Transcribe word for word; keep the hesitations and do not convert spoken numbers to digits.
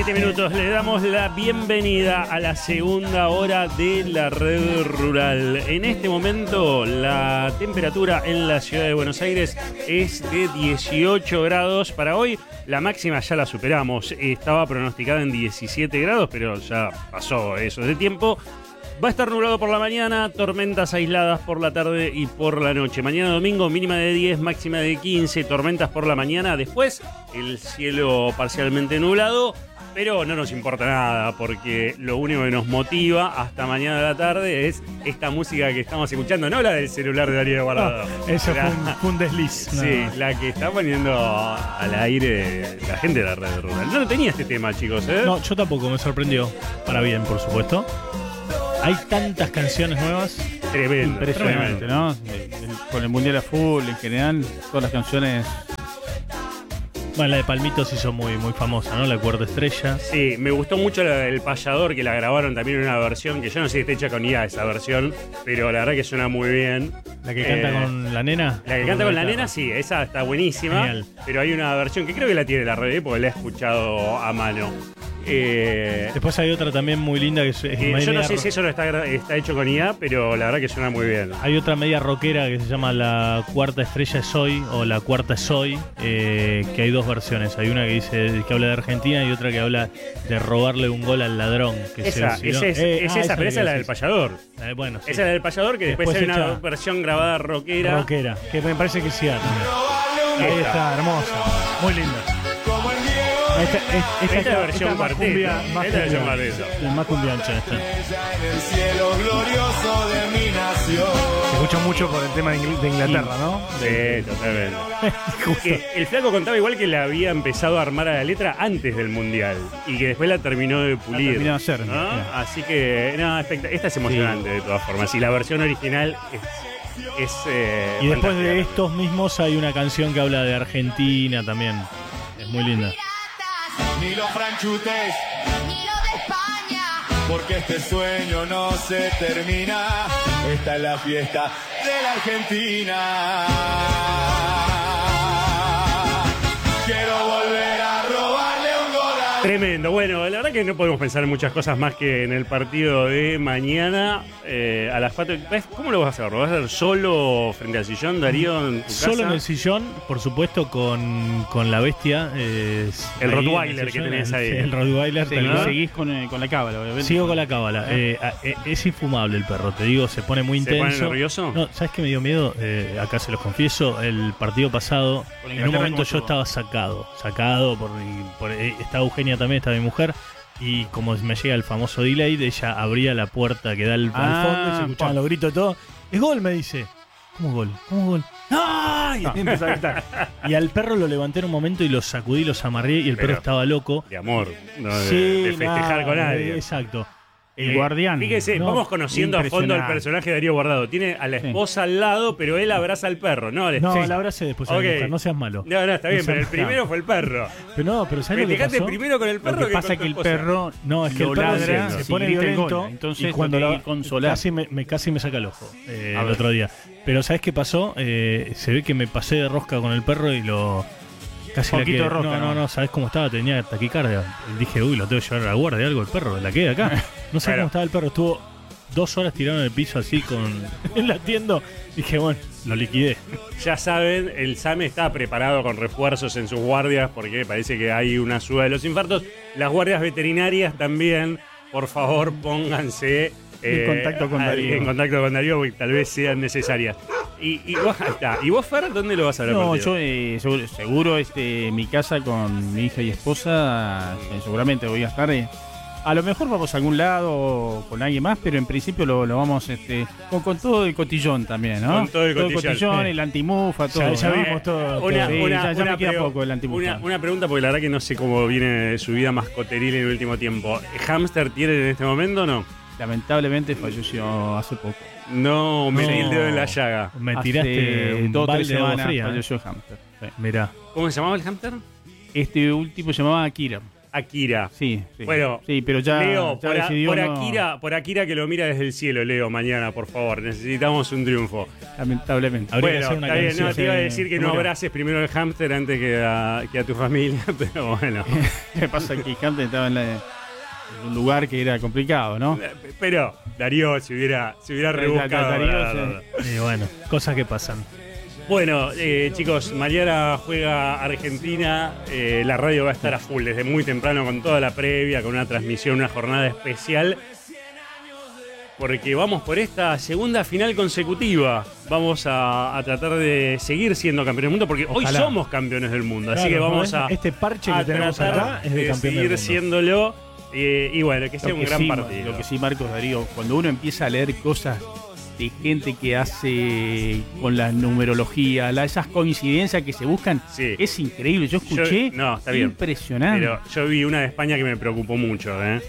siete minutos, le damos la bienvenida a la segunda hora de la red rural. En este momento la temperatura en la ciudad de Buenos Aires es de dieciocho grados. Para hoy la máxima ya la superamos, estaba pronosticada en diecisiete grados, pero ya pasó eso de tiempo. Va a estar nublado por la mañana, tormentas aisladas por la tarde y por la noche. Mañana domingo mínima de diez, máxima de quince, tormentas por la mañana. Después el cielo parcialmente nublado, pero no nos importa nada porque lo único que nos motiva hasta mañana de la tarde es esta música que estamos escuchando, no la del celular de Darío Guardado. No, eso la, fue, un, fue un desliz. Sí, no. La que está poniendo al aire la gente de la red rural. No, no tenía este tema, chicos, ¿eh? No, yo tampoco, me sorprendió. Para bien, por supuesto. Hay tantas canciones nuevas. Tremendo. Impresionante, ¿no? El, el, con el Mundial a full, en general, todas las canciones. Bueno, la de Palmitos hizo muy, muy famosa, ¿no? La Cuarta Estrella. Sí, me gustó mucho la del Payador, que la grabaron también en una versión, que yo no sé si está hecha con I A esa versión, pero la verdad que suena muy bien. ¿La que canta eh, con la nena? La que canta con la nena, sí, esa está buenísima. Genial. Pero hay una versión que creo que la tiene la red, porque la he escuchado a mano. Eh, Después hay otra también muy linda que es, es eh, yo no sé si eso no está, está hecho con I A, pero la verdad que suena muy bien. Hay otra media rockera que se llama La Cuarta Estrella es Hoy o La Cuarta es Hoy, eh, que hay dos versiones. Hay una que dice que habla de Argentina y otra que habla de robarle un gol al ladrón. Que esa, se, es, si no, es, eh, es ah, esa, esa pero esa es la del Payador. Eh, bueno, sí. Esa es la del Payador, que después, después hay una versión grabada rockera. Rockera, que me parece que sí. Ahí está, está, hermosa, muy linda. Esta, esta, esta, esta es la versión cuarteta. Esta es la versión cuarteta. La más cumbiancha esta. En el cielo glorioso de mi nación. Se escucha mucho por el tema de Inglaterra, ¿no? Sí, totalmente. El flaco contaba igual que la había empezado a armar a la letra antes del Mundial y que después la terminó de pulir. La terminó de hacer, ¿no? Así que, no, esta es emocionante sí. De todas formas. Y la versión original es... es eh, y después fantástica. De estos mismos hay una canción que habla de Argentina también. Es muy linda. Ni los franchutes, ni los de España, porque este sueño no se termina. Esta es la fiesta de la Argentina. Quiero volver a robarle un gol a... Tremendo. Bueno, la verdad que no podemos pensar en muchas cosas más que en el partido de mañana eh, a las cuatro. ¿Cómo lo vas a hacer? ¿Lo vas a hacer solo frente al sillón, Darío, en tu Solo casa? En el sillón, por supuesto, con, con la bestia. Eh, el Rottweiler el que tenés ahí. El, el Rottweiler. Sí, ¿no? Seguís con, eh, con la cábala, obviamente. Sigo con la cábala. Eh, eh, es infumable el perro, te digo, se pone muy intenso. ¿Se pone nervioso? No, ¿sabes qué me dio miedo? Eh, acá se los confieso, el partido pasado, en un momento yo estaba sacado. Sacado, por, por eh, estaba Eugenia también, estaba mi mujer. Y como me llega el famoso delay, ella abría la puerta que da al, ah, al fondo y se escuchaban los gritos y todo. ¡Es gol!, me dice. ¿Cómo gol? ¿Cómo gol? ¡Ay! No. Y al perro lo levanté en un momento y lo sacudí, los amarré y el Pero perro estaba loco. De amor, no de, sí, de festejar nah, con nadie. Exacto. El eh, guardián. Fíjese, no, vamos conociendo a fondo el personaje de Darío Guardado. Tiene a la esposa sí. al lado, pero él abraza al perro, ¿no? No, sí. la abrace después a okay. la mujer, no seas malo. No, no, está bien, no pero el primero fue el perro. Pero no, pero ¿sabes lo que pasó? primero con el perro. Lo que, que pasa es que el perro no, es que el perro ladra, se pone violento, entonces y cuando lo consolar. Casi me, me, casi me saca el ojo eh, el otro día. Pero ¿sabes qué pasó? Eh, se ve que me pasé de rosca con el perro y lo... Casi la quedé. No, no, no, ¿sabes cómo estaba? Tenía taquicardia. Y dije, uy, lo tengo que llevar a la guardia, algo el perro, la quedé acá. No sé claro. cómo estaba el perro, estuvo dos horas tirado en el piso así con latiendo. Dije, bueno, lo liquidé. Ya saben, el SAME está preparado con refuerzos en sus guardias porque parece que hay una suba de los infartos. Las guardias veterinarias también, por favor, pónganse eh, en contacto con Darío. En contacto con Darío, porque tal vez sean necesarias. Y, y, vos, ahí está. ¿Y vos, Fer, dónde lo vas a ver? No, yo eh, seguro, seguro este, mi casa con mi hija y esposa, eh, seguramente voy a estar... Eh, A lo mejor vamos a algún lado con alguien más, pero en principio lo, lo vamos este con, con todo el cotillón también, ¿no? Con todo el todo cotillón, el, cotillón el antimufa, todo. Ya, ya ¿no? vimos todo. Una, sí, una, ya, ya una me queda pregu- poco el antimufa. Una, una pregunta, porque la verdad que no sé cómo viene su vida mascoteril en el último tiempo. ¿Hámster tiene en este momento o no? Lamentablemente falleció hace poco. No, me No. leí el dedo en la llaga. Me tiraste Hace un dos o tres balde de agua semanas fría. falleció el hámster. Sí. Mirá. ¿Cómo se llamaba el hámster? Este último se llamaba Akira. Akira. Sí, sí. Bueno, sí, pero ya, Leo, ya por, a- decidió por no- Akira, por Akira que lo mira desde el cielo, Leo, mañana, por favor. Necesitamos un triunfo. lamentablemente. Habría que Bueno, hacer una está bien, canción. no, te iba a sí, decir que se no murió. abraces primero al hámster antes que a, que a tu familia, pero bueno. Me pasa que Hampton estaba en, la- en un lugar que era complicado, ¿no? Pero Darío se hubiera, se hubiera rebuscado. Darío, la verdad. sí. Y bueno, cosas que pasan. Bueno, eh, chicos, mañana juega Argentina. eh, la radio va a estar a full desde muy temprano con toda la previa, con una transmisión, una jornada especial. Porque vamos por esta segunda final consecutiva. Vamos a, a tratar de seguir siendo campeones del mundo, porque Ojalá. hoy somos campeones del mundo. así Claro, que ¿no? vamos a, Este parche a que tenemos tratar acá es de de campeón del seguir mundo. siéndolo. eh, y bueno, que sea Lo un que gran sí, partido. Lo que sí, Marcos, Darío, cuando uno empieza a leer cosas de gente que hace con la numerología, la- esas coincidencias que se buscan, Sí. es increíble. Yo escuché, Yo- no, está bien. impresionante. Pero yo vi una de España que me preocupó mucho, ¿eh?